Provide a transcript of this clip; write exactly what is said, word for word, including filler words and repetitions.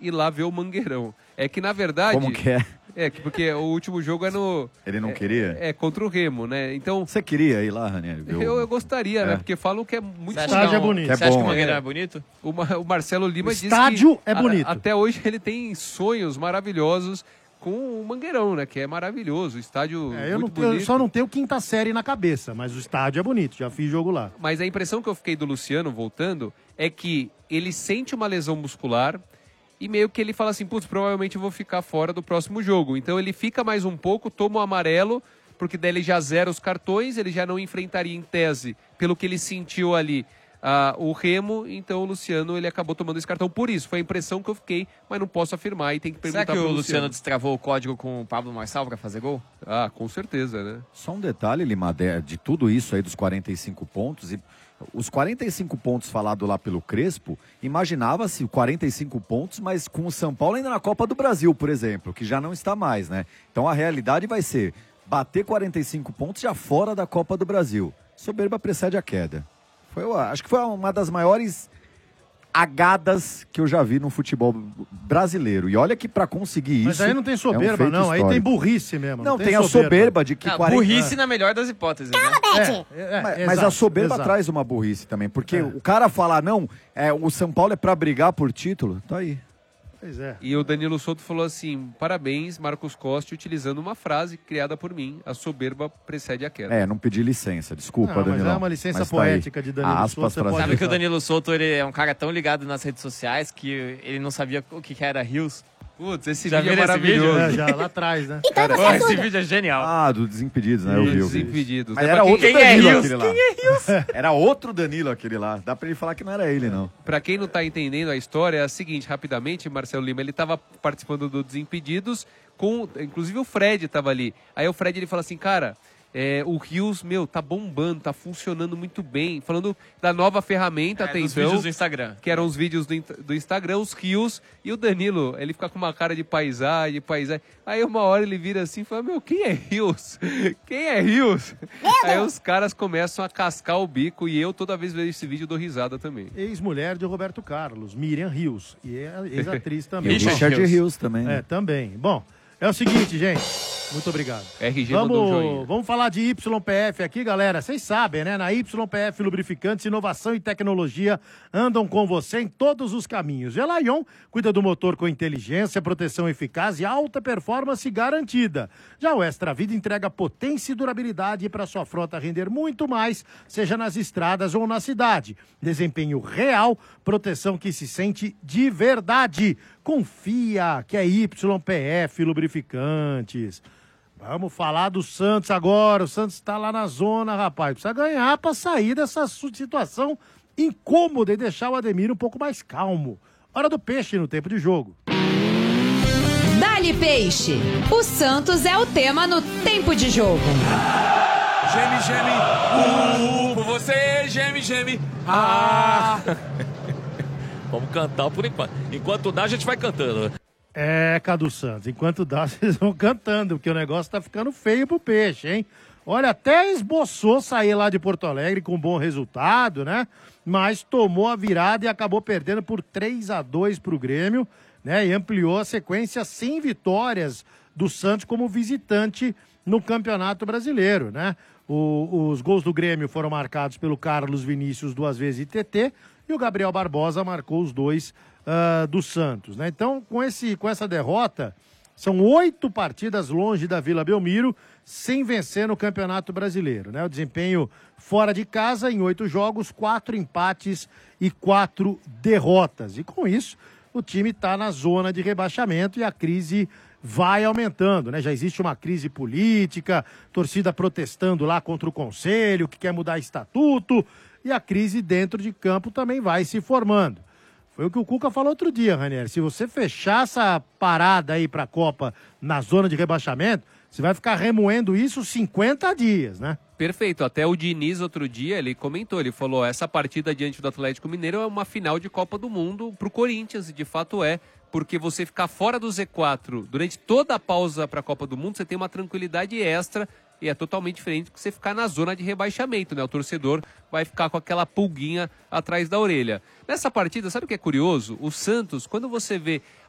ir lá ver o Mangueirão. É que, na verdade... Como que é? É, porque o último jogo é no... Ele não é, queria? É, contra o Remo, né? Então... Você queria ir lá, Ranieri? Eu, eu gostaria, é. né? Porque falam que é muito Você legal. acha, é bonito. Que é Você acha bom, que o Mangueirão é. é bonito? O, Ma- o Marcelo Lima O disse estádio que é bonito. a- até hoje ele tem sonhos maravilhosos com o Mangueirão, né? Que é maravilhoso, o estádio É, eu, muito não, eu bonito. só não tenho quinta série na cabeça, mas o estádio é bonito, já fiz jogo lá. Mas a impressão que eu fiquei do Luciano, voltando, é que ele sente uma lesão muscular e meio que ele fala assim, putz, provavelmente eu vou ficar fora do próximo jogo. Então ele fica mais um pouco, toma o amarelo, porque daí ele já zera os cartões, ele já não enfrentaria em tese, pelo que ele sentiu ali, uh, o Remo. Então o Luciano, ele acabou tomando esse cartão por isso. Foi a impressão que eu fiquei, mas não posso afirmar e tem que perguntar Será que pro o Luciano Luciano. destravou o código com o Pablo Marçal pra fazer gol? Ah, com certeza, né? Só um detalhe, Lima, de, de tudo isso aí dos quarenta e cinco pontos, e os quarenta e cinco pontos falados lá pelo Crespo, imaginava-se quarenta e cinco pontos, mas com o São Paulo ainda na Copa do Brasil, por exemplo, que já não está mais, né? Então a realidade vai ser bater quarenta e cinco pontos já fora da Copa do Brasil. Soberba precede a queda. Foi, eu acho que foi uma das maiores agadas que eu já vi no futebol brasileiro. E olha que para conseguir isso... Mas aí não tem soberba, é um feito não. Aí tem histórico. burrice mesmo. Não, tem, a soberba de que... Ah, quarenta burrice na melhor das hipóteses, né? É, é, Mas, é, mas exato, a soberba exato. traz uma burrice também, porque É. o cara falar, não, é, o São Paulo é pra brigar por título, tá aí. Pois é. E o Danilo Souto falou assim, parabéns, Marcos Costa, utilizando uma frase criada por mim, a soberba precede a queda. É, não pedi licença, desculpa, Não, mas Danilão. é uma licença Mas tá aí. poética de Danilo Aspas Souto, você pra pode- Sabe que o Exato. Danilo Souto ele é um cara tão ligado nas redes sociais que ele não sabia o que que era Rios. Putz, esse Já vídeo é viram esse vídeo? maravilhoso. É, já lá atrás, né? Cara, Pô, esse vídeo é genial. Ah, do Desimpedidos, né? Eu vi, eu vi. Desimpedidos. Mas É, era pra outro quem é Danilo Rios? aquele lá. Quem é Rios? Era outro Danilo aquele lá. Dá pra ele falar que não era ele, não. Pra quem não tá entendendo a história, é a seguinte, rapidamente, Marcelo Lima, ele tava participando do Desimpedidos, com, inclusive o Fred tava ali. Aí o Fred, ele fala assim, cara, é, o Rios, meu, tá bombando, tá funcionando muito bem. Falando da nova ferramenta, É, até dos então, vídeos do Instagram. que eram os vídeos do, in- do Instagram, os Rios, e o Danilo, ele fica com uma cara de paisagem, de paisagem. Aí uma hora ele vira assim e fala, meu, quem é Rios? Quem é Rios? Aí os caras começam a cascar o bico e eu toda vez vejo esse vídeo dou risada também. Ex-mulher de Roberto Carlos, Miriam Rios. E é ex-atriz E o também. Richard Richard Rios. Rios também. É, né? também. Bom, é o seguinte, gente. Muito obrigado. R G mandou um Vamos, joinha. vamos falar de Y P F aqui, galera. Vocês sabem, né? Na Y P F Lubrificantes, inovação e tecnologia andam com você em todos os caminhos. E a Lion cuida do motor com inteligência, proteção eficaz e alta performance garantida. Já o Extra Vida entrega potência e durabilidade para sua frota render muito mais, seja nas estradas ou na cidade. Desempenho real, proteção que se sente de verdade. Confia que é Y P F Lubrificantes. Vamos falar do Santos agora. O Santos está lá na zona, rapaz. Precisa ganhar para sair dessa su- situação incômoda e deixar o Ademir um pouco mais calmo. Hora do peixe no tempo de jogo. Dali Peixe. O Santos é o tema no tempo de jogo. Geme, geme, uh, por você, geme, geme, ah. Vamos cantar por enquanto. Enquanto dá, a gente vai cantando. É, Cadu Santos, enquanto dá, vocês vão cantando, porque o negócio tá ficando feio pro peixe, hein? Olha, até esboçou sair lá de Porto Alegre com bom resultado, né? Mas tomou a virada e acabou perdendo por três a dois pro Grêmio, né? E ampliou a sequência sem vitórias do Santos como visitante no Campeonato Brasileiro, né? O- os gols do Grêmio foram marcados pelo Carlos Vinícius duas vezes e T T, e o Gabriel Barbosa marcou os dois ah, do Santos, né? Então, com, esse, com essa derrota, são oito partidas longe da Vila Belmiro, sem vencer no Campeonato Brasileiro, né? O desempenho fora de casa, em oito jogos, quatro empates e quatro derrotas. E com isso, o time está na zona de rebaixamento e a crise vai aumentando, né? Já existe uma crise política, torcida protestando lá contra o Conselho, que quer mudar estatuto, e a crise dentro de campo também vai se formando. Foi o que o Cuca falou outro dia, Ranieri. Se você fechar essa parada aí pra Copa na zona de rebaixamento, você vai ficar remoendo isso cinquenta dias, né? Perfeito, até o Diniz outro dia, ele comentou, ele falou, essa partida diante do Atlético Mineiro é uma final de Copa do Mundo pro Corinthians, e de fato é, porque você ficar fora do Z quatro durante toda a pausa para a Copa do Mundo, você tem uma tranquilidade extra e é totalmente diferente do que você ficar na zona de rebaixamento, né? O torcedor vai ficar com aquela pulguinha atrás da orelha. Nessa partida, sabe o que é curioso? O Santos, quando você vê